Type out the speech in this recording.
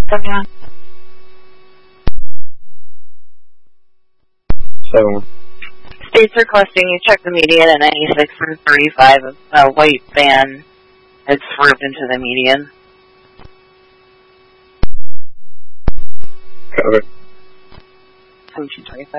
71. So, State's requesting you check the median at 96 and 35. A white van had swerved into the median. cover. 1725.